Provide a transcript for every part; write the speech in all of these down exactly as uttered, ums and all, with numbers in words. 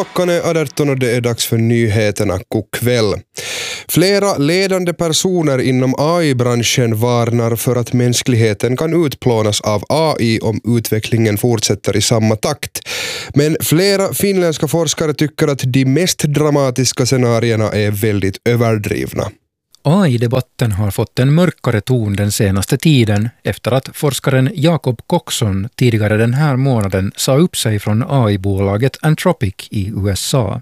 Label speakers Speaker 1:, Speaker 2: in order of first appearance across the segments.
Speaker 1: Klockan är arton och det är dags för nyheterna. God kväll. Flera ledande personer inom A I-branschen varnar för att mänskligheten kan utplånas av A I om utvecklingen fortsätter i samma takt. Men flera finländska forskare tycker att de mest dramatiska scenarierna är väldigt överdrivna.
Speaker 2: A I-debatten har fått en mörkare ton den senaste tiden efter att forskaren Jacob Coxon tidigare den här månaden sa upp sig från A I-bolaget Anthropic i U S A.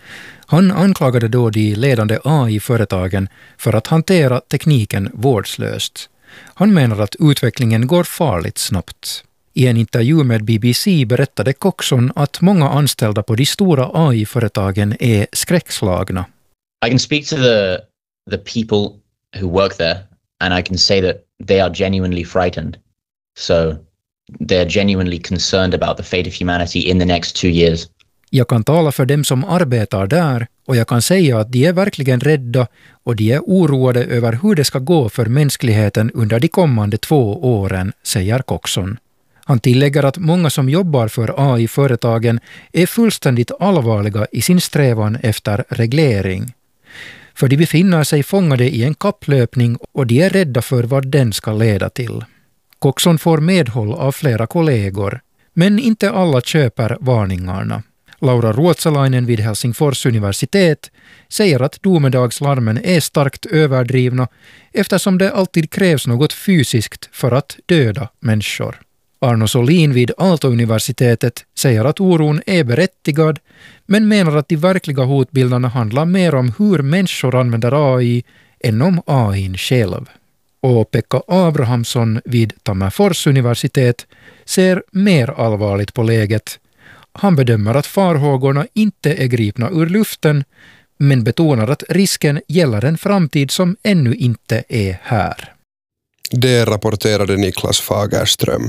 Speaker 2: Han anklagade då de ledande A I-företagen för att hantera tekniken vårdslöst. Han menar att utvecklingen går farligt snabbt. I en intervju med B B C berättade Coxon att många anställda på de stora A I-företagen är skräckslagna.
Speaker 3: I can speak to the the people who work there, and I can say that they are genuinely frightened. So they're genuinely concerned about the fate of humanity in the next two years.
Speaker 2: Jag kan tala för dem som arbetar där och jag kan säga att de är verkligen rädda och de är oroade över hur det ska gå för mänskligheten under de kommande två åren, säger Coxon. Han tillägger att många som jobbar för A I-företagen är fullständigt allvarliga i sin strävan efter reglering. För de befinner sig fångade i en kapplöpning och de är rädda för vad den ska leda till. Coxon får medhåll av flera kollegor, men inte alla köper varningarna. Laura Ruotsalainen vid Helsingfors universitet säger att domedagslarmen är starkt överdrivna eftersom det alltid krävs något fysiskt för att döda människor. Arno Solin vid Aalto-universitetet säger att oron är berättigad men menar att de verkliga hotbilderna handlar mer om hur människor använder A I än om A I själv. Och Pekka Abrahamsson vid Tammerfors universitet ser mer allvarligt på läget. Han bedömer att farhågorna inte är gripna ur luften men betonar att risken gäller en framtid som ännu inte är här.
Speaker 1: Det rapporterade Niklas Fagerström.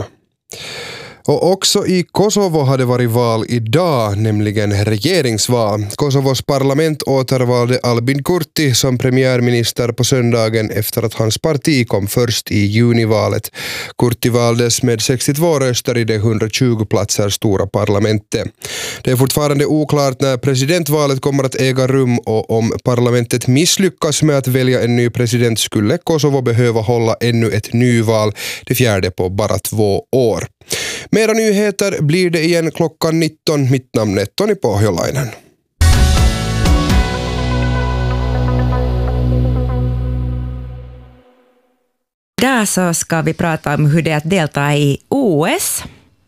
Speaker 1: Och också i Kosovo hade varit val idag, nämligen regeringsval. Kosovos parlament återvalde Albin Kurti som premiärminister på söndagen efter att hans parti kom först i junivalet. Kurti valdes med sextiotvå röster i det hundratjugo platser stora parlamentet. Det är fortfarande oklart när presidentvalet kommer att äga rum och om parlamentet misslyckas med att välja en ny president skulle Kosovo behöva hålla ännu ett nyval, det fjärde på bara två år. Mera nyheter blir det igen klockan nitton. Mitt namn är Toni Pohjolainen.
Speaker 4: Där så ska vi prata om hur det är att delta i O S.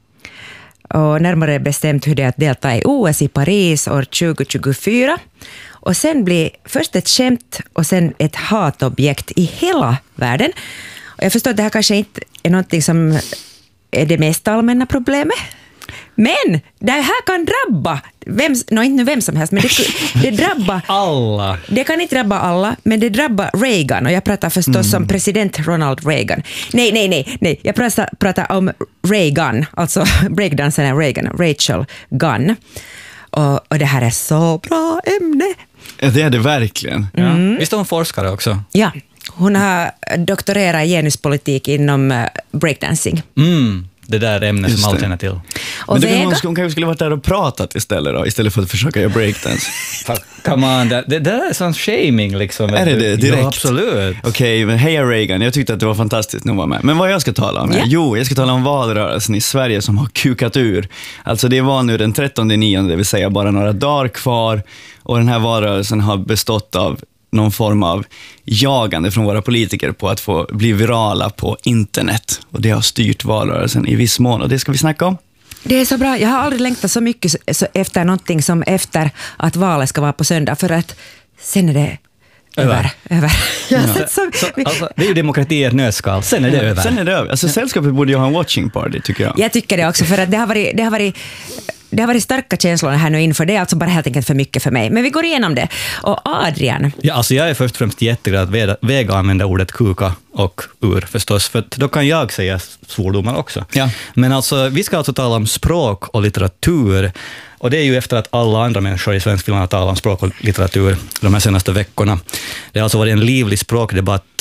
Speaker 4: Och närmare bestämt hur det är att delta i O S i Paris år tjugo tjugofyra. Och sen blir först ett skämt och sen ett hatobjekt i hela världen. Och jag förstår att det här kanske inte är någonting som är det mest allmänna problemet. Men det här kan drabba, vem, no, inte vem som helst, men det, det drabbar
Speaker 5: alla.
Speaker 4: Det kan inte drabba alla, men det drabbar Reagan. Och jag pratar förstås mm. om president Ronald Reagan. Nej, nej, nej, nej. Jag pratar, pratar om Reagan, alltså breakdansaren Reagan, Rachel Gunn. Och, och det här är så bra ämne.
Speaker 5: Det är det verkligen.
Speaker 4: Mm.
Speaker 5: Ja. Visst är hon forskare också?
Speaker 4: Ja. Hon har doktorerat i genuspolitik inom breakdancing.
Speaker 5: Mm, det där ämnet som alla känner till.
Speaker 4: Och
Speaker 5: men
Speaker 4: Vega?
Speaker 5: Hon, hon kanske skulle varit där och pratat istället då, istället för att försöka göra breakdance. Come on, det, det där är sån shaming liksom.
Speaker 6: Är det det? Direkt?
Speaker 5: Ja, absolut.
Speaker 6: Okej, okay, heja Reagan. Jag tyckte att det var fantastiskt att vara med. Men vad jag ska tala om? Yeah. Jo, jag ska tala om valrörelsen i Sverige som har kukat ur. Alltså det var nu den trettonde nionde, det vill säga bara några dagar kvar. Och den här valrörelsen har bestått av någon form av jagande från våra politiker på att få bli virala på internet. Och det har styrt valrörelsen i viss mån, och det ska vi snacka om.
Speaker 4: Det är så bra. Jag har aldrig längtat så mycket efter någonting som efter att valet ska vara på söndag, för att sen är det över. över. Jag har sett så...
Speaker 5: Så, alltså, det är ju demokrati i ett nötskal. Sen är det över.
Speaker 6: Sen är det över. Alltså sällskapet borde ju ha en watching party, tycker jag.
Speaker 4: Jag tycker det också, för att det har varit... Det har varit Det har varit starka känslor här nu inför. Det är alltså bara helt enkelt för mycket för mig. Men vi går igenom det. Och Adrian.
Speaker 5: Ja, alltså jag är först och främst jätteglad att Vega använder ordet kuka och ur förstås. För då kan jag säga svordomar också. Ja. Men alltså, vi ska alltså tala om språk och litteratur. Och det är ju efter att alla andra människor i svensk film har talat om språk och litteratur de här senaste veckorna. Det har alltså varit en livlig språkdebatt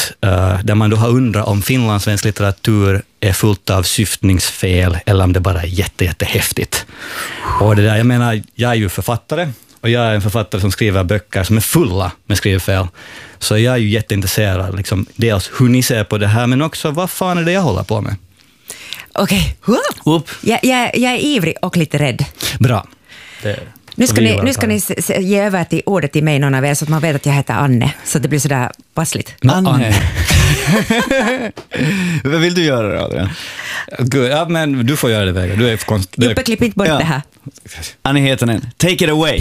Speaker 5: skrivit uh, där man då har undrat om finlandssvensk litteratur är fullt av syftningsfel eller om det bara är jätte, jättehäftigt. Och det där, jag menar, jag är ju författare och jag är en författare som skriver böcker som är fulla med skrivfel. Så jag är ju jätteintresserad, liksom, dels hur ni ser på det här, men också vad fan är det jag håller på med.
Speaker 4: Okej, okay. jag, jag, jag är ivrig och lite rädd.
Speaker 5: Bra. Det,
Speaker 4: nu ska ni, nu ska ni ge över till ordet till mig någon av er så att man vet att jag heter Anne, så att det blir sådär passligt.
Speaker 6: Anne. Anne. Vad vill du göra då, Adrian?
Speaker 5: Gud, ja, men du får göra det, Vega. Du är för konst...
Speaker 4: Juppe, klipp inte bort
Speaker 6: ja.
Speaker 4: det här.
Speaker 6: Anne heter den. Take it away.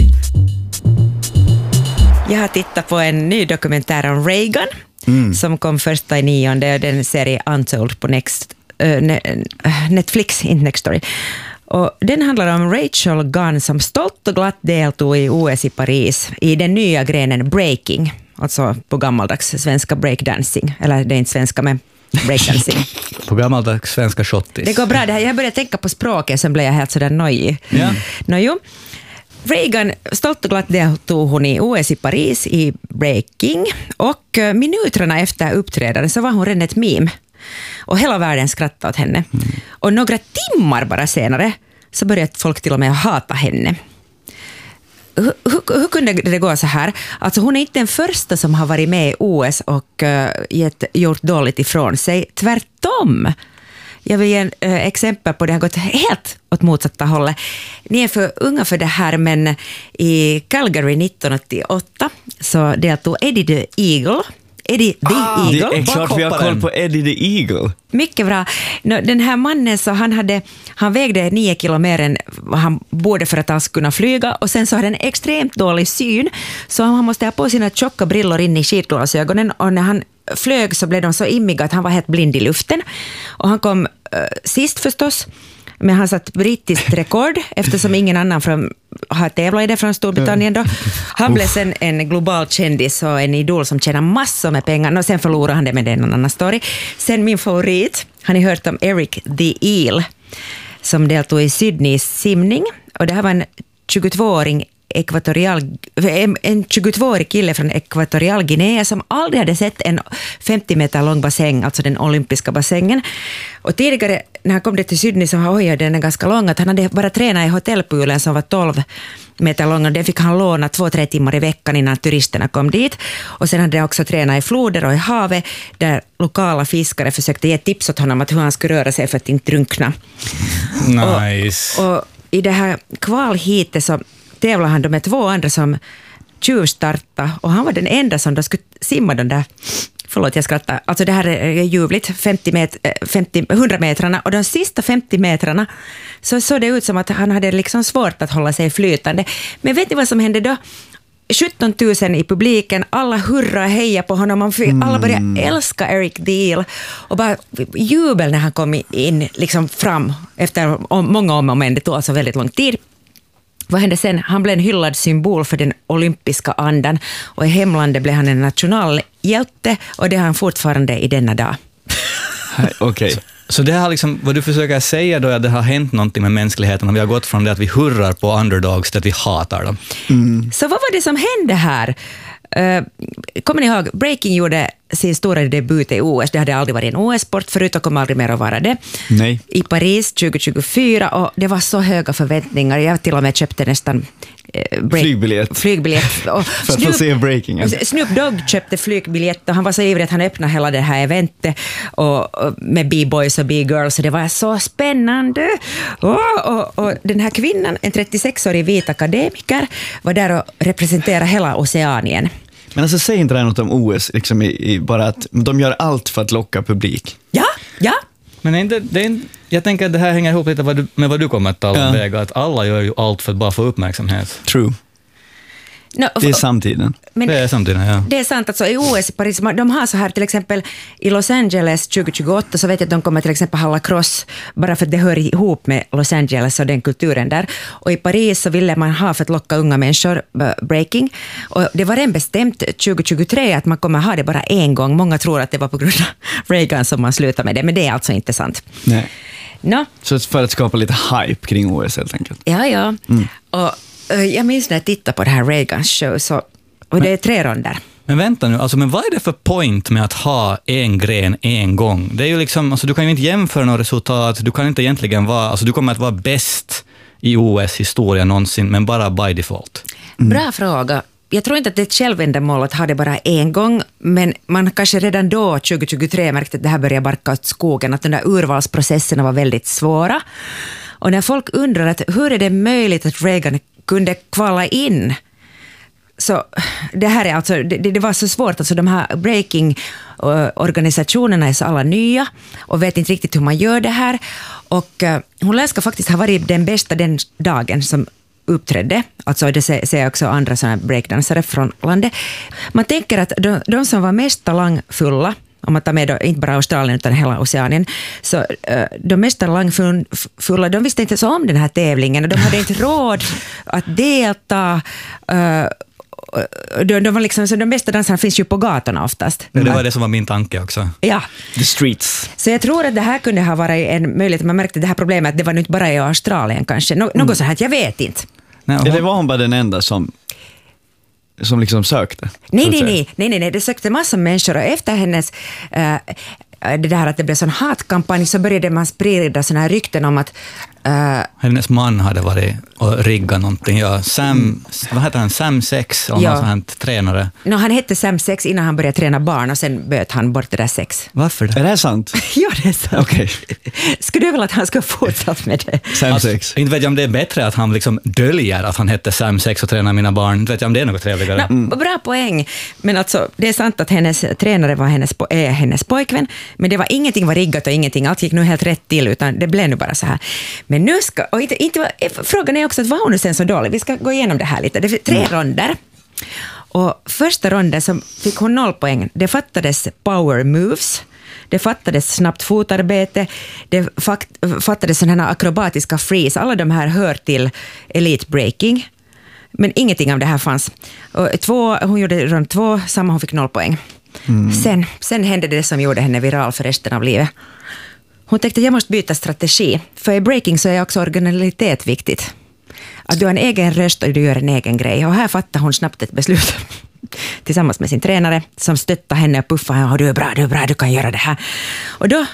Speaker 4: Jag har tittat på en ny dokumentär om Reagan mm. som kom första i nionde, den serie Untold på Next, uh, Netflix, inte Next Story. Och den handlar om Rachel Gunn som stolt och glatt deltog i O S i Paris i den nya grenen breaking, alltså på gammaldags svenska breakdancing, eller det är inte svenska men breakdancing.
Speaker 5: På gammaldags svenska shottis.
Speaker 4: Det går bra, det här, jag började tänka på språket, sen blev jag helt sådär nojig.
Speaker 5: Ja.
Speaker 4: Nå jo, Reagan, stolt och glatt deltog hon i O S i Paris i breaking, och minuterna efter uppträdandet så var hon redan ett meme. Och hela världen skrattade åt henne. Mm. Och några timmar bara senare så började folk till och med hata henne. Hur, hur, hur kunde det gå så här? Alltså hon är inte den första som har varit med i O S och uh, gett, gjort dåligt ifrån sig. Tvärtom. Jag vill ge en, uh, exempel på det har gått helt åt motsatta hållet. Ni är för unga för det här, men i Calgary nittonhundraåttioåtta så deltog Eddie the Eagle. Eddie the
Speaker 6: ah,
Speaker 4: Eagle.
Speaker 6: Det är klart vi har koll på Eddie the Eagle.
Speaker 4: Mycket bra. Den här mannen, så han, hade, han vägde nio kilo mer än vad han borde för att han skulle kunna flyga, och sen så hade han extremt dålig syn, så han måste ha på sina tjocka brillor in i skidglasögonen, och när han flög så blev de så immiga att han var helt blind i luften. Och han kom uh, sist förstås, men han satt brittiskt rekord eftersom ingen annan från, har tävlat i det från Storbritannien då. Han blev sen en global kändis och en idol som tjänar massor med pengar, och sen förlorade han det, med en annan story. Sen min favorit, har ni hört om Eric the Eel som deltog i Sydneys simning, och det här var en tjugotvååring ekvatorial, en tjugotvåårig kille från Ekvatorial Guinea som aldrig hade sett en femtio meter lång bassäng, alltså den olympiska bassängen. Och tidigare när han kom till Sydney så var oj, den är ganska lång, att han hade bara tränat i hotellpoolen som var tolv meter lång, och den fick han låna två, tre timmar i veckan innan turisterna kom dit. Och sen hade han också tränat i floder och i havet där lokala fiskare försökte ge tips åt honom att hur han skulle röra sig för att inte drunkna.
Speaker 5: Nice.
Speaker 4: Och, och i det här kvalhitet så tävlade han med två andra som tjuvstartade, och han var den enda som då skulle simma den där, förlåt jag skrattar, alltså det här är ljuvligt, femtio met, femtio, hundra metrarna, och de sista femtio metrarna så såg det ut som att han hade liksom svårt att hålla sig flytande. Men vet ni vad som hände då? sjutton tusen i publiken, alla hurra och heja på honom, alla började älska Eric the Eel och bara jubel när han kom in liksom fram efter många om och men, det tog alltså väldigt lång tid. Vad hände sen? Han blev en hyllad symbol för den olympiska andan, och i hemlandet blev han en nationalhjälte, och det har han fortfarande i denna dag.
Speaker 6: Okej. Okay.
Speaker 5: Så, så det har liksom, vad du försöker säga då är att det har hänt någonting med mänskligheten, och vi har gått från det att vi hurrar på underdogs till att vi hatar dem.
Speaker 4: Mm. Så vad var det som hände här? Uh, kommer ni ihåg, breaking gjorde sin stora debut i O S. Det hade aldrig varit en O S-sport förut och kommer aldrig mer att vara det.
Speaker 6: Nej.
Speaker 4: I Paris tjugo tjugofyra, och det var så höga förväntningar. Jag till och med köpte nästan eh, break,
Speaker 6: flygbiljett.
Speaker 4: flygbiljett. Och
Speaker 6: för att Snoop, få se breakingen.
Speaker 4: Snoop Dogg köpte flygbiljett, och han var så ivrig att han öppnade hela det här eventet och, och med B-boys och B-girls, och det var så spännande. Och, och, och den här kvinnan, en trettiosexårig vit akademiker, var där och representerade hela Oceanien.
Speaker 6: Men alltså, säg inte det något om O S, liksom i, i, bara att de gör allt för att locka publik.
Speaker 4: Ja, ja.
Speaker 5: Men är inte, det är inte, jag tänker att det här hänger ihop lite vad du, med vad du kommer att tala om, ja. Väga, att alla gör ju allt för att bara få uppmärksamhet.
Speaker 6: True. No, det är samtiden.
Speaker 4: Men
Speaker 5: det är samtiden, ja.
Speaker 4: Det är sant, alltså i O S i Paris, de har så här till exempel i Los Angeles tjugo tjugoåtta, så vet jag att de kommer till exempel ha lacrosse, bara för att det hör ihop med Los Angeles och den kulturen där. Och i Paris så ville man ha för att locka unga människor breaking, och det var redan bestämt tjugo tjugotre att man kommer ha det bara en gång. Många tror att det var på grund av Reagan som man slutade med det, men det är alltså inte sant.
Speaker 6: Nej.
Speaker 4: No.
Speaker 6: Så för att skapa lite hype kring O S helt enkelt.
Speaker 4: Ja, ja. Mm. Och jag minns när jag tittade på det här Reagans show, så, och det är tre ronder.
Speaker 5: Men vänta nu, alltså, men vad är det för point med att ha en gren en gång? Det är ju liksom, alltså, du kan ju inte jämföra några resultat, du kan inte egentligen vara, alltså, du kommer att vara bäst i O S-historia någonsin, men bara by default.
Speaker 4: Mm. Bra fråga. Jag tror inte att det är ett självändamål att ha det bara en gång, men man kanske redan då, tjugo tjugotre, märkte att det här började barka åt skogen, att de där urvalsprocesserna var väldigt svåra. Och när folk undrar att hur är det möjligt att Reagan kunde kvala in, så det här är alltså, det, det var så svårt, alltså de här breaking-organisationerna är så alla nya och vet inte riktigt hur man gör det här, och uh, hon ska faktiskt ha varit den bästa den dagen som uppträdde, alltså det säger också andra sådana breakdansare från landet. Man tänker att de, de som var mest talangfulla, om man tar med då, inte bara Australien utan hela Oceanien, så uh, de mest talangfulla, de visste inte så om den här tävlingen och de hade inte råd att delta. Uh, de, de var liksom, så de bästa dansarna finns ju på gatorna oftast.
Speaker 5: Det var det som var min tanke också.
Speaker 4: Ja.
Speaker 6: The streets.
Speaker 4: Så jag tror att det här kunde ha varit en möjlighet. Man märkte det här problemet att det var nu inte bara i Australien kanske. Nå- mm. Något så här, jag vet inte.
Speaker 6: Nej, hon... Eller var hon bara den enda som som liksom sökte?
Speaker 4: Nej, nej, nej, nej, nej, nej, det sökte massa människor och efter hennes äh, det där att det blev sån hatkampanj så började man sprida såna här rykten om att Uh,
Speaker 5: hennes man hade varit och riggat någonting. Ja, Sam, mm. vad heter han? Sam Sex, och ja. Någon sån här tränare.
Speaker 4: No, han hette Sam Sex innan han började träna barn och sen böt han bort det där sex.
Speaker 5: Varför det?
Speaker 6: Är det sant?
Speaker 4: Ja, det är sant.
Speaker 6: Okay.
Speaker 4: Skulle du väl att han skulle fortsatt med det?
Speaker 6: Sam
Speaker 5: alltså,
Speaker 6: Sex.
Speaker 5: Inte vet jag om det är bättre att han liksom döljer att han hette Sam Sex och tränar mina barn. Inte vet jag om det är något trevligare.
Speaker 4: No, mm. Bra poäng. Men alltså, det är sant att hennes tränare var hennes, är hennes pojkvän, men det var ingenting var riggat och ingenting. Allt gick nu helt rätt till, utan det blev nu bara så här. Men nu ska, och inte, inte var, frågan är också att var hon nu sen så dålig? Vi ska gå igenom det här lite. Det är tre mm. ronder. Och första ronden så fick hon noll poäng. Det fattades power moves. Det fattades snabbt fotarbete. Det fattades sådana här akrobatiska freeze. Alla de här hör till elite breaking. Men ingenting av det här fanns. Och två, hon gjorde rond två, samma hon fick noll poäng. Mm. Sen, sen hände det som gjorde henne viral för resten av livet. Hon tänkte att jag måste byta strategi. För i breaking så är också originalitet viktigt. Att du har en egen röst och du gör en egen grej. Och här fattar hon snabbt ett beslut. Tillsammans med sin tränare som stöttar henne och puffar henne. Du är bra, du är bra, du kan göra det här. Och då,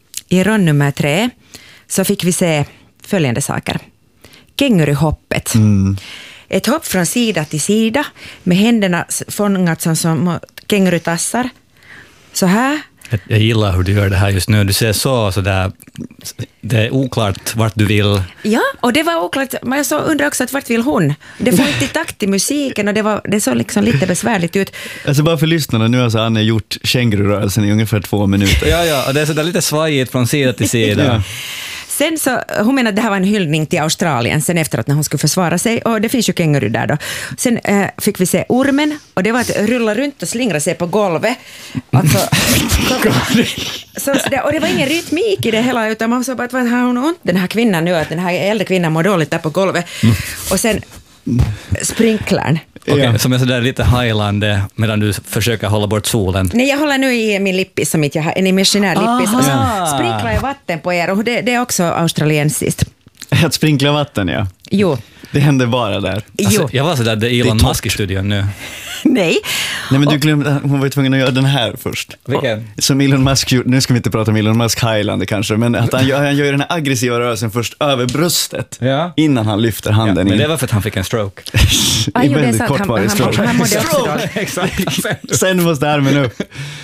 Speaker 4: i rond nummer tre, så fick vi se följande saker. Känguruhoppet. Mm. Ett hopp från sida till sida med händerna fångat som, som kängurutassar. Så här.
Speaker 5: Jag gillar hur du gör det här just nu. Du ser så, så där, det är oklart vart du vill.
Speaker 4: Ja, och det var oklart. Men jag så undrar också att vart vill hon? Det får inte takt i musiken och det, var, det såg liksom lite besvärligt ut.
Speaker 6: Alltså bara för lyssnarna, nu har alltså Anne gjort kängururörelsen i ungefär två minuter.
Speaker 5: Ja, ja, och det är så där lite svajigt från sida till sida. Ja.
Speaker 4: Sen så, hon menade att det här var en hyllning till Australien sen efteråt när hon skulle försvara sig, och det finns ju känguru där då. Sen äh, fick vi se ormen, och det var att rulla runt och slingra sig på golvet. Alltså, så, så det, och det var ingen rytmik i det hela, utan man sa bara att vad har hon ont den här kvinnan nu, att den här äldre kvinnan mår dåligt där på golvet. Mm. Och sen sprinklern.
Speaker 5: Okej, okay, ja. Som är sådär lite Highland medan du försöker hålla bort solen.
Speaker 4: Nej, jag håller nu i min lippis som inte jag har, en imaginär lippis. Och så sprinklar jag vatten på er, och det, det är också australiensiskt.
Speaker 6: Att sprinkla vatten, ja.
Speaker 4: Jo.
Speaker 6: Det hände bara där.
Speaker 5: Alltså, jag var sådär, det är Elon Musk i studion nu.
Speaker 4: Nej.
Speaker 6: Nej, men du glömde, hon var ju tvungen att göra den här först.
Speaker 5: Vilken?
Speaker 6: Som Elon Musk, nu ska vi inte prata om Elon Musk Highlander kanske, men att han gör, han gör den här aggressiva rörelsen först över bröstet, ja. Innan han lyfter handen ja,
Speaker 5: men
Speaker 6: in.
Speaker 5: det var för att han fick en stroke.
Speaker 6: ah, jo, väldigt kortvarig stroke.
Speaker 4: Han, han, han
Speaker 5: Exakt.
Speaker 6: Sen måste armen upp.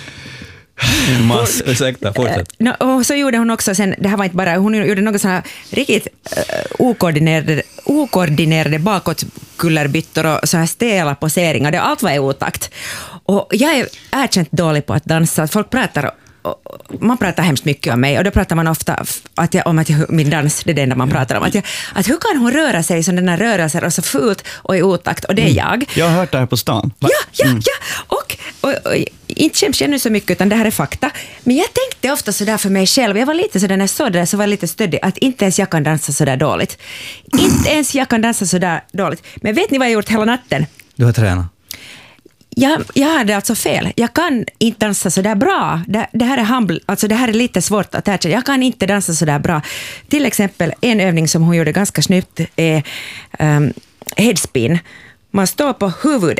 Speaker 5: Mass, ursäkta, fortsätt.
Speaker 4: No, och så gjorde hon också sen, det här var inte bara, hon gjorde något sån här riktigt uh, okoordinerade, okoordinerade bakåtkullerbyttor och så här stela poseringar, det allt var i otakt. Och jag är erkänt dålig på att dansa, folk pratar, man pratar hemskt mycket om mig, och då pratar man ofta att jag, om att jag, min dans, det är det enda man pratar om, att, jag, att hur kan hon röra sig som den här rörelsen och så fult och i otakt, och det är jag.
Speaker 6: Jag har hört det här på stan.
Speaker 4: Ja, ja, mm. ja, och, och, och inte känns jag nu så mycket, utan det här är fakta. Men jag tänkte ofta sådär för mig själv, jag var lite sådär när jag såg det där, så var jag lite stöddig, att inte ens jag kan dansa sådär dåligt. Inte ens jag kan dansa sådär dåligt. Men vet ni vad jag gjort hela natten?
Speaker 5: Du har tränat.
Speaker 4: Jag, jag hade alltså fel. Jag kan inte dansa så där bra. Det, det, här är humble, alltså det här är lite svårt att erkänna. Jag kan inte dansa så där bra. Till exempel en övning som hon gjorde ganska snyggt är um, headspin. Man står på huvudet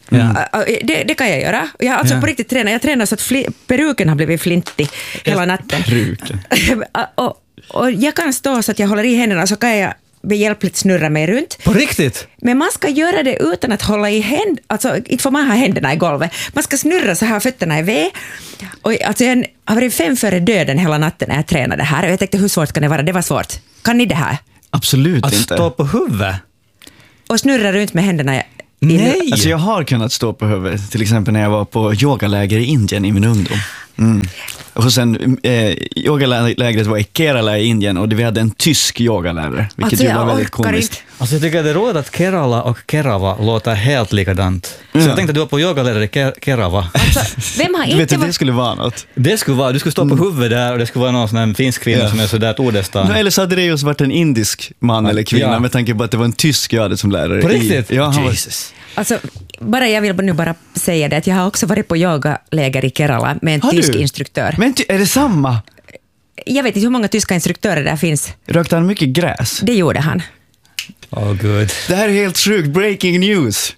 Speaker 4: Mm. Det, det kan jag göra. Jag har alltså ja. på riktigt tränat. Jag tränar så att fli, peruken har blivit flintig hela natten.
Speaker 6: Peruken.
Speaker 4: och, och jag kan stå så att jag håller i händerna, så kan jag behjälpligt snurra mig runt.
Speaker 5: På riktigt?
Speaker 4: Men man ska göra det utan att hålla i händ, alltså inte får man ha händerna i golvet. Man ska snurra så här, fötterna i V. Och alltså jag har varit fem före döden hela natten när jag tränade här. Och jag tänkte, hur svårt kan det vara? Det var svårt. Kan ni det här?
Speaker 6: Absolut
Speaker 5: att
Speaker 6: inte.
Speaker 5: Att stå på huvudet?
Speaker 4: Och snurra runt med händerna i
Speaker 6: Nej! Alltså jag har kunnat stå på huvudet, till exempel när jag var på yogaläger i Indien i min ungdom. Mm. Och sen eh, yogalägret var i Kerala i Indien och vi hade en tysk yogalärare, vilket alltså, ju var väldigt komiskt.
Speaker 5: Alltså jag tycker det är roligt att Kerala och Kerava låter helt likadant. Så mm. jag tänkte att du var på yogaläger i Kerava.
Speaker 4: Alltså, vem har inte
Speaker 6: vet du,
Speaker 4: var...
Speaker 6: det skulle vara något.
Speaker 5: Det skulle vara, du skulle stå på huvudet där och det skulle vara någon sån här finsk kvinna yeah. som är sådär tordestan.
Speaker 6: Eller så hade det just varit en indisk man eller kvinna ja. med tanke på att det var en tysk jag hade som lärare.
Speaker 5: På riktigt?
Speaker 6: I, ja, han
Speaker 5: Jesus.
Speaker 6: Var...
Speaker 4: Alltså, bara jag vill nu bara säga det att jag har också varit på yogaläger i Kerala med en har tysk du? instruktör.
Speaker 6: Men är det samma?
Speaker 4: Jag vet inte hur många tyska instruktörer där finns.
Speaker 6: Rökte han mycket gräs?
Speaker 4: Det gjorde han.
Speaker 5: Oh, good.
Speaker 6: Det här är helt sjukt. Breaking news.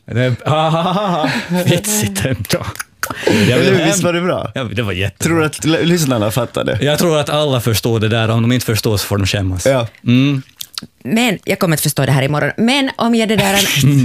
Speaker 5: Vitsigt ändå.
Speaker 6: Eller visst var det bra?
Speaker 5: Ja, det var jättebra.
Speaker 6: Tror du att lyssnarna fattade?
Speaker 5: Jag tror att alla förstår det där. Om de inte förstår så får de skämmas.
Speaker 6: Ja.
Speaker 5: Mm.
Speaker 4: Men jag kommer att förstå det här imorgon. Men om jag, det där,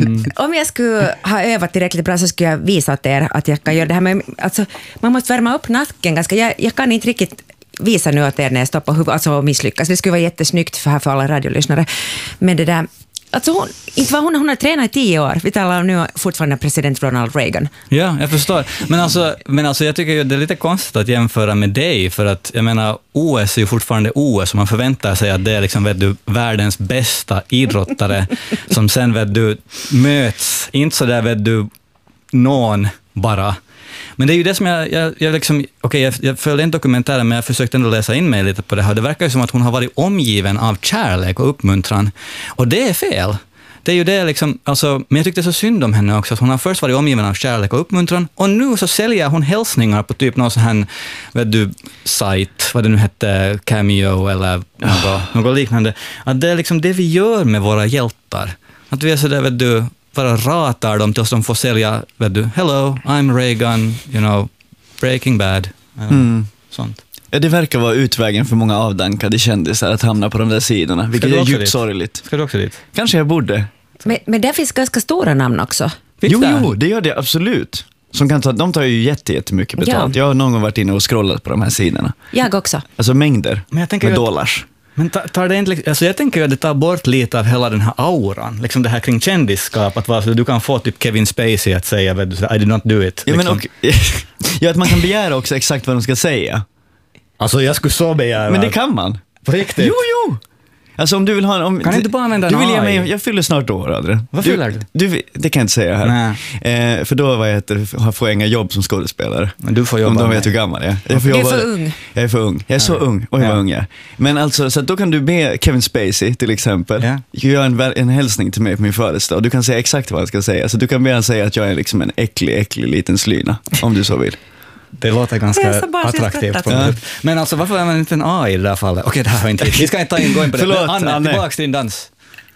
Speaker 4: om jag skulle ha övat tillräckligt bra så skulle jag visa åt er att jag kan göra det här. Men alltså, man måste värma upp nacken ganska. Jag, jag kan inte riktigt visa nu åt er när jag stoppar huvudet, alltså misslyckas. Det skulle vara jättesnyggt för, här för alla radiolyssnare. Men det där, alltså hon, inte var hon, hon har tränat i tio år. Vi talar om nu fortfarande president Ronald Reagan.
Speaker 5: Ja, jag förstår. Men alltså, men alltså jag tycker ju det är lite konstigt att jämföra med dig, för att jag menar, O S är ju fortfarande O S och man förväntar sig att det är liksom, vet du, världens bästa idrottare som sen, vet du, möts. Inte så där, vet du, någon bara. Men det är ju det som jag, jag, jag liksom, okej, okay, jag, jag följde en dokumentär, men jag försökte ändå läsa in mig lite på det här. Det verkar ju som att hon har varit omgiven av kärlek och uppmuntran. Och det är fel. Det är ju det liksom, alltså, men jag tyckte så synd om henne också, att hon har först varit omgiven av kärlek och uppmuntran, och nu så säljer hon hälsningar på typ någon sån här, vet du, sajt, vad det nu hette, Cameo eller något, något liknande. Att det är liksom det vi gör med våra hjältar. Att vi är så där, vet du, bara ratar dem tills de får sälja, vet du, hello, I'm Reagan, you know, Breaking Bad, mm. sånt.
Speaker 6: Ja, det verkar vara utvägen för många avdankade kändisar att hamna på de där sidorna, vilket är djupt sorgligt.
Speaker 5: Ska du också dit?
Speaker 6: Kanske jag borde.
Speaker 4: Men, men där finns ganska stora namn också.
Speaker 6: Jo, jo, det gör det absolut. Som kan ta, de tar ju jätte, jättemycket betalt. Ja. Jag har någon gång varit inne och scrollat på de här sidorna.
Speaker 4: Jag också.
Speaker 6: Alltså mängder
Speaker 5: men jag tänker
Speaker 6: med
Speaker 5: att,
Speaker 6: dollars.
Speaker 5: Men tar, tar det inte, alltså jag tänker att det tar bort lite av hela den här auran. Liksom det här kring kändisskap. Att vara, så du kan få typ Kevin Spacey att säga, vet du, I did not do it.
Speaker 6: Ja,
Speaker 5: liksom.
Speaker 6: men och, ja, att man kan begära också exakt vad de ska säga.
Speaker 5: Alltså jag skulle så begära.
Speaker 6: Men det kan man.
Speaker 5: På riktigt?
Speaker 6: Jo, jo. Alltså om du vill ha... Om,
Speaker 5: kan inte bara använda
Speaker 6: du vill
Speaker 5: en
Speaker 6: ge
Speaker 5: A I?
Speaker 6: mig, jag fyller snart år, Adrian.
Speaker 5: Vad fyller du?
Speaker 6: du? Det kan jag inte säga här. Eh, för då vad heter, får jag inga jobb som skådespelare.
Speaker 5: Men du får jobba.
Speaker 6: Om de vet hur gammal jag är. Jag får
Speaker 4: jobba.
Speaker 6: Du
Speaker 4: är för ung.
Speaker 6: Jag är för ung. Jag är så
Speaker 5: ja.
Speaker 6: ung. Oj, vad
Speaker 5: ja.
Speaker 6: ung jag är. Men alltså, så att då kan du be Kevin Spacey till exempel
Speaker 5: ja.
Speaker 6: göra en, en hälsning till mig på min födelsedag. Du kan säga exakt vad jag ska säga. Så du kan be han säga att jag är liksom en äcklig, äcklig liten slyna. Om du så vill.
Speaker 5: Det låter ganska attraktivt. Ja. Men alltså, varför är man inte en A I i det där fallet? Okej, det här var inte Vi ska inte ta in, gå in på det.
Speaker 6: Förlåt,
Speaker 5: men Anne,
Speaker 6: Anne.
Speaker 5: tillbaka till din dans.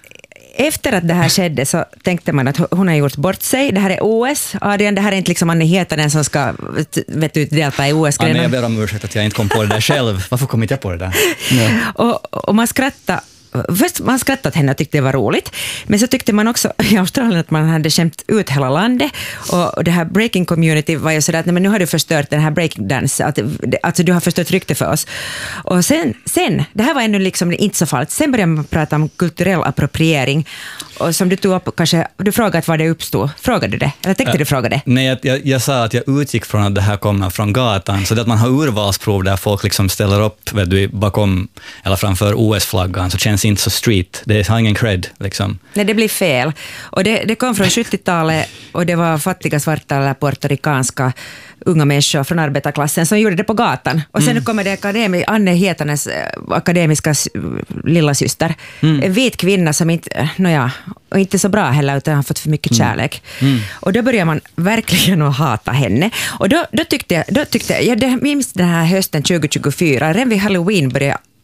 Speaker 4: Efter att det här skedde så tänkte man att hon har gjort bort sig. Det här är O S. Adrian, det här är inte liksom Anne Hietanen som ska, vet du, delta i O S-grenen.
Speaker 5: Anne, jag ber om ursäkt att jag inte kom på det där själv. Varför kom inte jag på det där? Ja.
Speaker 4: Och, och man skrattade. Först man skrattade åt henne och tyckte det var roligt. Men så tyckte man också i Australien att man hade skämt ut hela landet. Och det här breaking community var ju sådär att nej, men nu har du förstört den här breakdance. Att, alltså du har förstört rykte för oss. Och sen, sen, det här var ännu liksom inte så farligt. Sen började man prata om kulturell appropriering. Och som du tog upp, kanske, du frågade var det uppstod. Frågade du det? Eller tänkte äh, du fråga det?
Speaker 5: Nej, jag, jag, jag sa att jag utgick från att det här kommer från gatan. Så det att man har urvalsprov där folk liksom ställer upp, vet du, bakom eller framför O S-flaggan, så känns inte så street. Det har ingen cred, liksom.
Speaker 4: Nej, det blir fel. Och det, det kom från sjuttiotalet och det var fattiga svarta eller puertorikanska unga människor från arbetarklassen som gjorde det på gatan. Och sen mm. kommer det akademi, Anne Hietanens akademiska lilla syster. Mm. En vit kvinna som inte, nåja, och inte så bra heller, utan har fått för mycket kärlek. Mm. Mm. Och då börjar man verkligen att hata henne. Och då, då tyckte jag, då tyckte jag, jag minns den här hösten tjugo tjugofyra, redan vid Halloween började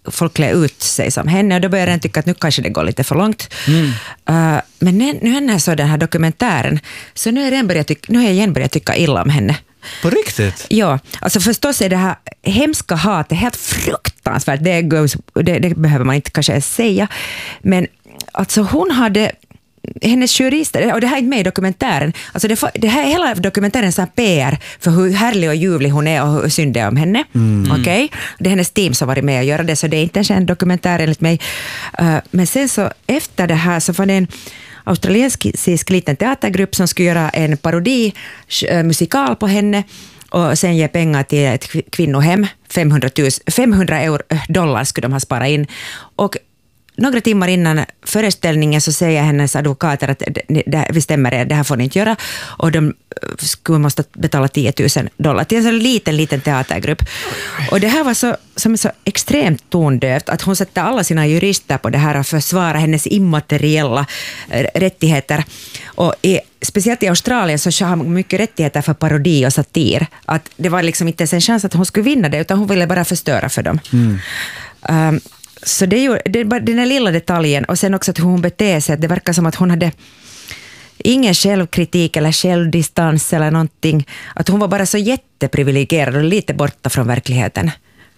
Speaker 4: folk klä ut sig som henne, och då började jag tycka att nu kanske det går lite för långt.
Speaker 5: Mm.
Speaker 4: Uh, men nu, nu när jag såg den här dokumentären, så nu har jag, börjat tycka, nu har jag igen börjat tycka illa om henne.
Speaker 5: På riktigt?
Speaker 4: Ja, alltså förstås är det här hemska hatet helt fruktansvärt, det, goes, det, det behöver man inte kanske säga, men alltså hon hade hennes jurister, och det här är inte med i dokumentären, alltså det, det här är hela dokumentären så här P R för hur härlig och ljuvlig hon är och hur synd det är om henne. Mm. Okej? Okay? Det är hennes team som varit med och göra det, så det är inte ens en dokumentär enligt mig. Uh, men sen så efter det här så var det en australiensisk liten teatergrupp som skulle göra en parodi uh, musikal på henne och sen ge pengar till ett kvinnohem, femhundra tusen, femhundra euro, dollar skulle de ha sparat in, och några timmar innan föreställningen så säger hennes advokater att det, det, vi stämmer, det här får ni inte göra, och de skulle måste betala tio tusen dollar till en så liten, liten teatergrupp. Och det här var så, som så extremt tondövt att hon sätter alla sina jurister på det här och försvara hennes immateriella rättigheter. Och i, speciellt i Australien så har man mycket rättigheter för parodi och satir. Att det var liksom inte ens en chans att hon skulle vinna det, utan hon ville bara förstöra för dem. Mm. Um, Så det är ju det är bara den här lilla detaljen, och sen också att hon beter sig, det verkar som att hon hade ingen självkritik eller självdistans eller någonting, att hon var bara så jätteprivilegierad och lite borta från verkligheten.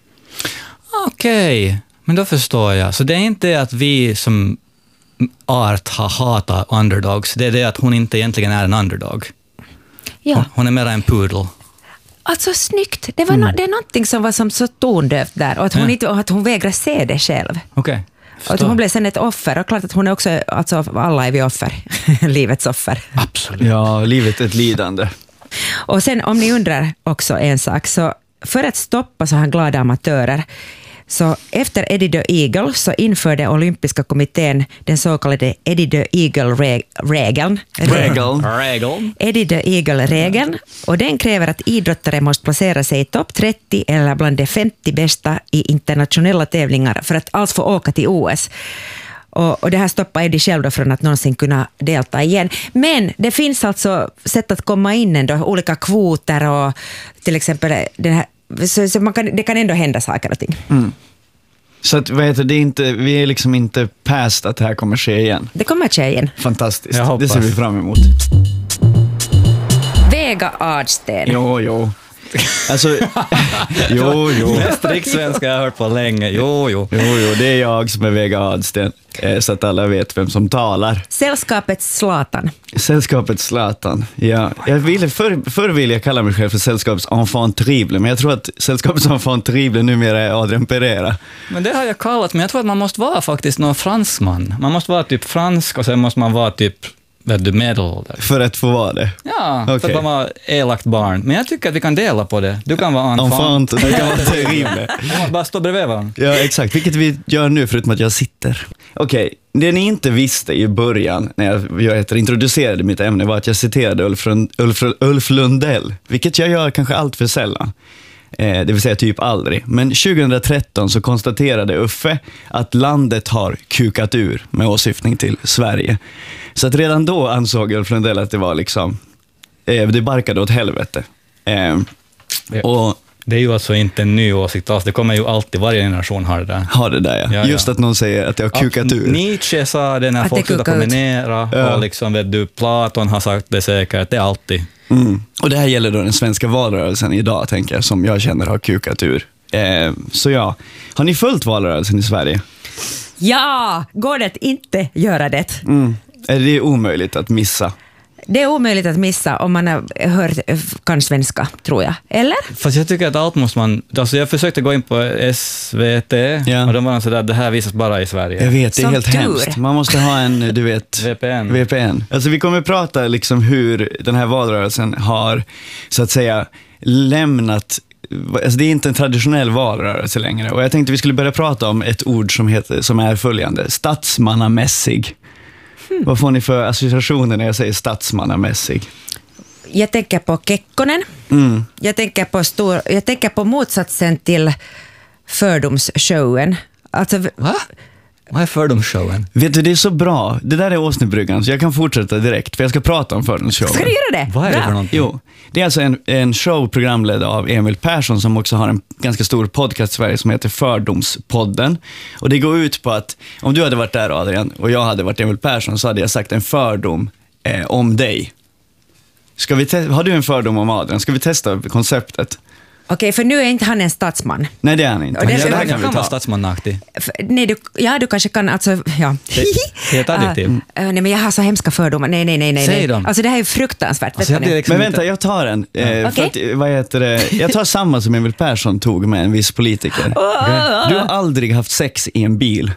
Speaker 5: Okej, okay, men då förstår jag. Så det är inte att vi som art har hatat underdogs, det är det att hon inte egentligen är en underdog.
Speaker 4: Ja.
Speaker 5: Hon, hon är mer en pudel.
Speaker 4: Alltså snyggt. Det, var mm. no, det är någonting som var som så tondövt där. Och att hon, ja. inte, och att hon vägrar se det själv.
Speaker 5: Okay.
Speaker 4: Och att hon blev sen ett offer. Och klart att hon är också, alltså alla är vi offer. Livets offer.
Speaker 5: Absolut.
Speaker 6: Ja, livet är ett lidande.
Speaker 4: Och sen om ni undrar också en sak. Så för att stoppa så här glada amatörer. Så efter Eddie the Eagle så införde olympiska kommittén den så kallade Eddie the Eagle-regeln.
Speaker 6: Regeln.
Speaker 4: Eddie the Eagle-regeln. Och den kräver att idrottare måste placera sig i topp trettio eller bland de femtio bästa i internationella tävlingar för att alls få åka till O S. Och, och det här stoppar Eddie själv då från att någonsin kunna delta igen. Men det finns alltså sätt att komma in ändå, olika kvoter och till exempel den här. Så, så man kan, det kan ändå hända saker och ting.
Speaker 6: Mm. Så att, vad heter det, inte, vi är liksom inte past att det här kommer ske igen.
Speaker 4: Det kommer ske igen.
Speaker 6: Fantastiskt, det ser vi fram emot.
Speaker 4: Vega Adsten.
Speaker 6: Jo, jo. Alltså, jo, jo.
Speaker 5: Mest rikssvenska jag har hört på länge. Jo, jo.
Speaker 6: Jo, jo, det är jag som är Vega Adsten. Så att alla vet vem som talar.
Speaker 4: Sällskapets Zlatan.
Speaker 6: Sällskapets Zlatan, ja. Jag ville, för, förr ville jag kalla mig själv för sällskapets enfant terrible, men jag tror att sällskapets enfant terrible numera är Adrian Pereira.
Speaker 5: Men det har jag kallat, men jag tror att man måste vara faktiskt någon fransman. Man måste vara typ fransk och sen måste man vara typ vet du, medelålder.
Speaker 6: För att få vara det?
Speaker 5: Ja, okay. För att man var elakt barn. Men jag tycker att vi kan dela på det. Du kan vara enfant.
Speaker 6: Enfant, det kan vara terrible.
Speaker 5: Du måste bara stå bredvid varandra.
Speaker 6: Ja, exakt. Vilket vi gör nu förutom att jag sitter. Okej, okay. Det ni inte visste i början när jag, jag heter, introducerade mitt ämne var att jag citerade Ulf, Ulf, Ulf Lundell. Vilket jag gör kanske allt för sällan. Eh, det vill säga typ aldrig. Men tjugohundratretton så konstaterade Uffe att landet har kukat ur med åsyftning till Sverige. Så att redan då ansåg Ulf Lundell att det var liksom eh, det barkade åt helvete. Eh, och
Speaker 5: det är ju alltså inte en ny åsikt alls. Det kommer ju alltid, varje generation har det där.
Speaker 6: Har det där, ja. ja Just ja. Att någon säger att det har kukat att ur.
Speaker 5: Nietzsche sa det när att folk slutar promenera. Ja. Och liksom, vet du, Platon har sagt det säkert. Det är alltid.
Speaker 6: Mm. Och det här gäller då den svenska valrörelsen idag, tänker jag, som jag känner har kukat ur. Eh, så ja, har ni följt valrörelsen i Sverige?
Speaker 4: Ja, går det att inte göra det?
Speaker 6: Mm. Är det omöjligt att missa?
Speaker 4: Det är omöjligt att missa om man har hört, kan svenska, tror jag. Eller?
Speaker 5: Fast jag tycker att allt måste man... Alltså jag försökte gå in på S V T ja. Och de var sådär, det här visas bara i Sverige.
Speaker 6: Jag vet, det är
Speaker 4: som
Speaker 6: helt tur. Hemskt. Man måste ha en, du vet...
Speaker 5: V P N.
Speaker 6: V P N. Alltså vi kommer prata liksom hur den här valrörelsen har, så att säga, lämnat... Alltså det är inte en traditionell valrörelse längre. Och jag tänkte vi skulle börja prata om ett ord som, heter, som är följande. Statsmannamässig. Hmm. Vad får ni för associationer när jag säger statsmannamässig?
Speaker 4: Jag tänker på Kekkonen. Mm. Jag tänker på stor, jag tänker på motsatsen till fördomsshowen. Alltså,
Speaker 5: va? Vad är fördomsshowen?
Speaker 6: Vet du, det är så bra. Det där är Åsnebryggan, så jag kan fortsätta direkt, för jag ska prata om fördomsshowen.
Speaker 4: Ska du göra det?
Speaker 5: Vad är det
Speaker 4: Bra.
Speaker 5: för någonting?
Speaker 6: Jo, det är alltså en, en show programledd av Emil Persson, som också har en ganska stor podcast i Sverige som heter Fördomspodden. Och det går ut på att om du hade varit där, Adrian, och jag hade varit Emil Persson, så hade jag sagt en fördom eh, om dig. Ska vi te- har du en fördom om Adrian? Ska vi testa konceptet?
Speaker 4: Okej, för nu är inte han en statsman.
Speaker 6: Nej, det är han inte.
Speaker 4: Och det-
Speaker 6: Men
Speaker 4: det
Speaker 6: det
Speaker 4: här
Speaker 6: här kan vi
Speaker 5: kan vara
Speaker 6: ta.
Speaker 5: statsmannaktig.
Speaker 4: F- Nej, du, ja, du kanske kan, alltså, ja.
Speaker 5: Det, det är ett adjektiv.
Speaker 4: Uh, nej, men jag har så hemska fördomar. Nej, nej, nej, nej.
Speaker 5: Säg
Speaker 4: nej.
Speaker 5: dem.
Speaker 4: Alltså det här är fruktansvärt.
Speaker 5: Alltså, jag
Speaker 4: vet
Speaker 5: blir
Speaker 4: ni?
Speaker 5: liksom
Speaker 6: Men
Speaker 5: inte-
Speaker 6: vänta, jag tar en. Eh, för
Speaker 4: Okej.
Speaker 6: att, vad heter det? Jag tar samma som Emil Persson tog med en viss politiker. Du har aldrig haft sex i en bil.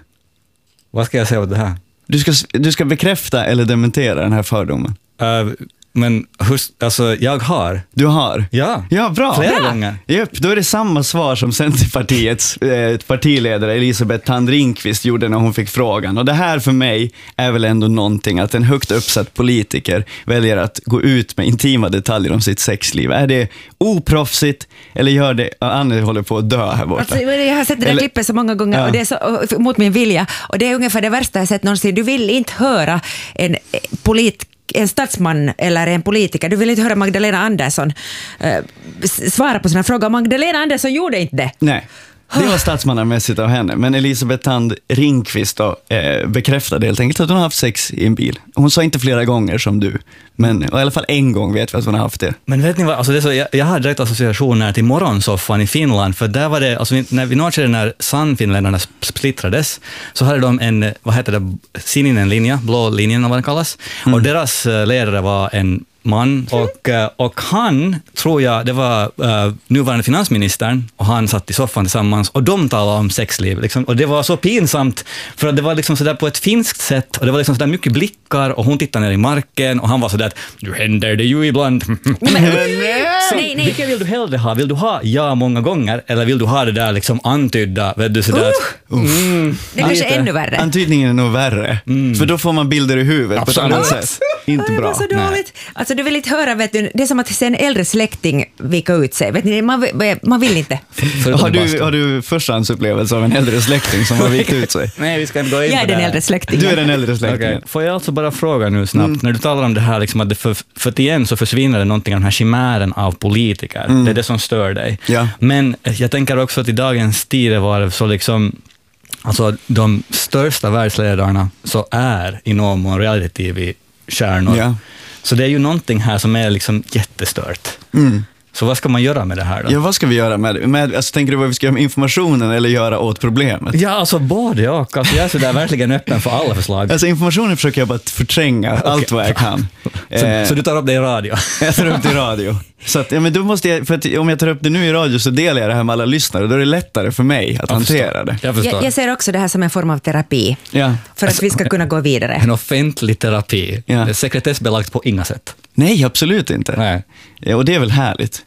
Speaker 5: Vad ska jag säga åt det här?
Speaker 6: Du ska, du ska bekräfta eller dementera den här fördomen.
Speaker 5: Uh, men hur, alltså, jag har.
Speaker 6: Du har?
Speaker 5: Ja.
Speaker 6: Ja, bra.
Speaker 5: Flera
Speaker 6: Bra.
Speaker 5: gånger.
Speaker 6: Japp, då är det samma svar som Centerpartiets eh, partiledare Elisabeth Thand Ringqvist gjorde när hon fick frågan. Och det här för mig är väl ändå någonting, att en högt uppsatt politiker väljer att gå ut med intima detaljer om sitt sexliv. Är det oproffsigt eller gör det... Anne håller på att dö här borta.
Speaker 4: Alltså, jag har sett det där
Speaker 6: Eller-
Speaker 4: klippet så många gånger
Speaker 6: Ja.
Speaker 4: och det är så, och, mot min vilja. Och det är ungefär det värsta jag sett någonsin. Du vill inte höra en eh, polit en statsman eller en politiker. Du vill inte höra Magdalena Andersson eh, s- svara på sina frågor. Magdalena Andersson gjorde inte det.
Speaker 6: Nej, det var statsmannamässigt av henne. Men Elisabeth Thand Ringqvist då, eh, bekräftade helt enkelt att hon har haft sex i en bil. Hon sa inte flera gånger som du, men i alla fall en gång vet vi att hon har haft det.
Speaker 5: Men vet ni vad, alltså det är så, jag, jag har direkt associationer till morgonsoffan i Finland, för där var det, alltså vi- när vi något skede när Sannfinländarna splittrades, så hade de en, vad heter det, sininen linje, blå linjen vad den kallas,
Speaker 6: Mm.
Speaker 5: och deras eh, ledare var en man, och, eh, och han, tror jag, det var uh, nuvarande finansministern, och han satt i soffan tillsammans, och de talade om sexliv, liksom, och det var så pinsamt, för att det var liksom sådär på ett finskt sätt, och det var liksom sådär mycket blickar, och hon tittade ner i marken, och han var sådär att nu händer det ju ibland.
Speaker 4: Men,
Speaker 6: Nej!
Speaker 5: Så,
Speaker 4: nej, nej.
Speaker 5: vilket vill du hellre ha? Vill du ha ja många gånger, eller vill du ha det där liksom antydda, vet du, sådär att, mm,
Speaker 4: Det är kanske
Speaker 5: lite.
Speaker 4: ännu värre.
Speaker 6: Antydningen är nog värre, för då får man bilder i huvudet på ett
Speaker 5: Absolut.
Speaker 6: annat sätt. Inte
Speaker 4: Det
Speaker 6: bra.
Speaker 4: var så
Speaker 5: Nej.
Speaker 4: dåligt. Alltså, du vill inte höra, vet du, det är som att se en äldre släkting vika ut sig. Vet ni, man, man vill inte.
Speaker 5: Förutom
Speaker 6: Har du,
Speaker 5: bastun.
Speaker 6: har du förstahandsupplevelse av en äldre släkting som har vikt ut sig?
Speaker 5: Nej, vi ska inte gå in
Speaker 4: Jag
Speaker 5: på
Speaker 4: är
Speaker 5: det
Speaker 4: den
Speaker 5: här.
Speaker 4: äldre släktingen.
Speaker 6: Du är den äldre släktingen.
Speaker 5: Okej, får jag alltså bara fråga nu snabbt, när du talar om det här, liksom att det för, för att igen så försvinner det någonting av den här chimären av politiker, det är det som stör dig.
Speaker 6: Ja.
Speaker 5: Men jag tänker också att i dagens tidevarv så liksom, alltså de största världsledarna så är i någon mån reality-tv-stjärnor.
Speaker 6: Ja.
Speaker 5: Så det är ju någonting här som är liksom jättestört.
Speaker 6: Mm.
Speaker 5: Så vad ska man göra med det här då?
Speaker 6: Ja, vad ska vi göra med, med alltså, tänker du vad vi ska göra med informationen eller göra åt problemet?
Speaker 5: Ja, alltså både och. Alltså, jag är så där verkligen öppen för alla förslag.
Speaker 6: Alltså informationen försöker jag bara förtränga allt vad jag kan.
Speaker 5: Så,
Speaker 6: Eh,
Speaker 5: så du tar upp det i radio?
Speaker 6: Jag tar upp det i radio. Så att, ja, men då måste jag, för att om jag tar upp det nu i radio så delar jag det här med alla lyssnare. Då är det lättare för mig att
Speaker 5: Jag
Speaker 6: hantera
Speaker 5: förstår.
Speaker 6: det.
Speaker 5: Jag förstår.
Speaker 4: Jag, jag ser också det här som en form av terapi.
Speaker 6: Ja.
Speaker 4: För att vi ska kunna gå vidare.
Speaker 5: En offentlig terapi.
Speaker 6: Ja.
Speaker 5: Det är sekretessbelagt på inga sätt.
Speaker 6: Nej, absolut inte.
Speaker 5: Nej.
Speaker 6: Ja, och det är väl härligt.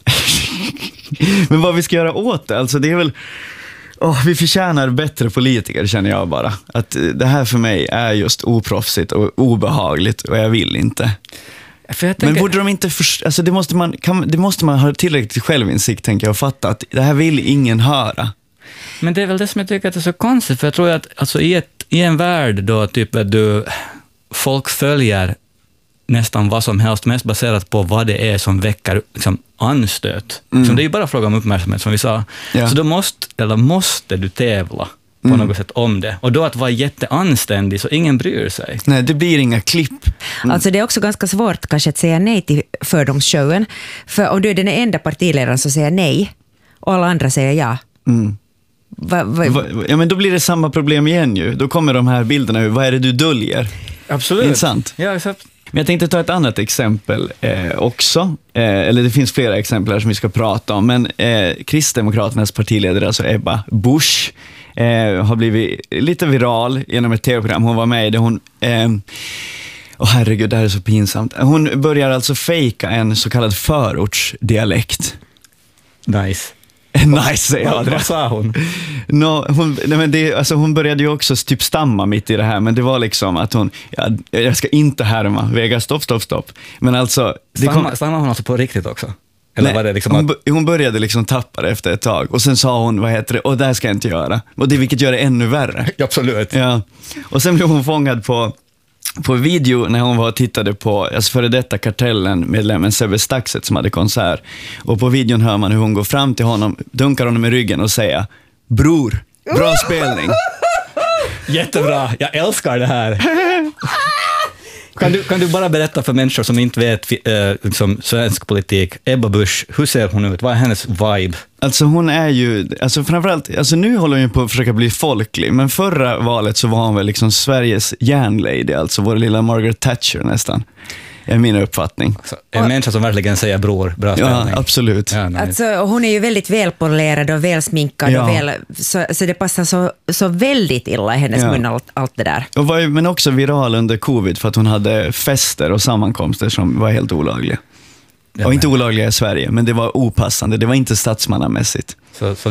Speaker 6: Men vad vi ska göra åt det, alltså det är väl... Åh, vi förtjänar bättre politiker, känner jag bara. Att eh, det här för mig är just oproffsigt och obehagligt och jag vill inte.
Speaker 5: För jag
Speaker 6: Men
Speaker 5: tänker,
Speaker 6: borde de inte för, alltså det måste man kan, det måste man ha tillräckligt självinsikt, tänker jag, och fatta att det här vill ingen höra.
Speaker 5: men det är väl det som jag tycker att det är så konstigt, för jag tror att alltså, i, ett, i en värld då typ att du, folk följer nästan vad som helst, mest baserat på vad det är som väcker liksom, anstöt. Mm. Så det är ju bara fråga om uppmärksamhet, som vi sa.
Speaker 6: Ja.
Speaker 5: Så då måste, eller måste du tävla på
Speaker 6: Mm.
Speaker 5: något sätt om det. Och då att vara jätteanständig så ingen bryr sig.
Speaker 6: Nej, det blir inga klipp.
Speaker 4: Alltså det är också ganska svårt kanske att säga nej till fördomsshowen. För om du är den enda partiledaren som säger nej och alla andra säger ja.
Speaker 6: Mm.
Speaker 4: Va, va,
Speaker 6: Va- Ja, men då blir det samma problem igen ju. Då kommer de här bilderna ur, vad är det du döljer?
Speaker 5: Absolut.
Speaker 6: Intressant.
Speaker 5: Ja, exakt.
Speaker 6: Men jag tänkte ta ett annat exempel eh, också. Eh, eller det finns flera exempel här som vi ska prata om. Men eh, Kristdemokraternas partiledare, alltså Ebba Busch, eh, har blivit lite viral genom ett tv-program. Hon var med i det. Hon... Eh, Åh herregud, det här är så pinsamt. Hon börjar alltså fejka en så kallad förortsdialekt.
Speaker 5: Nice.
Speaker 6: Nice, säger jag.
Speaker 5: Vad sa hon?
Speaker 6: No, hon, nej, men det, alltså hon började ju också typ stamma mitt i det här, men det var liksom att hon, ja, jag ska inte härma, Vega, stopp, stopp, stopp. Men alltså, det kom,
Speaker 5: Stammar stammar hon alltså på riktigt också? Eller
Speaker 6: Nej,
Speaker 5: var det liksom
Speaker 6: hon,
Speaker 5: att...
Speaker 6: hon började liksom tappa det efter ett tag. Och sen sa hon, vad heter det, och det här ska jag inte göra. Och det, vilket gör det ännu värre.
Speaker 5: Absolut.
Speaker 6: Ja. Och sen blev hon fångad på, på video när hon var och tittade på alltså före detta Kartellen-medlemmen Sebbe Staxet som hade konsert. Och på videon hör man hur hon går fram till honom, dunkar honom i ryggen och säger: bror, bra spelning.
Speaker 5: Jättebra, jag älskar det här. Kan du, kan du bara berätta för människor som inte vet eh, liksom, svensk politik, Ebba Busch, hur ser hon ut? Vad är hennes vibe?
Speaker 6: Alltså hon är ju, alltså framförallt, alltså nu håller hon ju på att försöka bli folklig, men förra valet så var hon väl liksom Sveriges järnlady, alltså vår lilla Margaret Thatcher nästan, är min uppfattning.
Speaker 5: Så, en och, människa som verkligen säger bror, bra ställning.
Speaker 6: Ja, absolut.
Speaker 5: Ja, nice.
Speaker 4: Alltså, hon är ju väldigt välpolerad och välsminkad, ja. och väl, så, så det passar så, så väldigt illa i hennes ja. mun, allt, allt det där.
Speaker 6: Och var ju, men också viral under covid för att hon hade fester och sammankomster som var helt olagliga. Ja, och inte olagliga i Sverige, men det var opassande, det var inte statsmannamässigt.
Speaker 5: Så, så